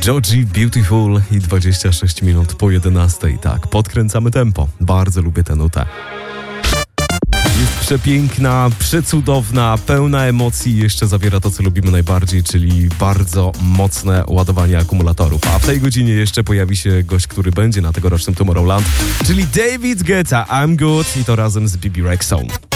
Joji Beautiful i 26 minut po 11. Tak, podkręcamy tempo. Bardzo lubię tę nutę. Jest przepiękna, przecudowna, pełna emocji i jeszcze zawiera to, co lubimy najbardziej, czyli bardzo mocne ładowanie akumulatorów. A w tej godzinie jeszcze pojawi się gość, który będzie na tegorocznym Tomorrowland, czyli David Guetta, I'm Good i to razem z Bebe Rexha.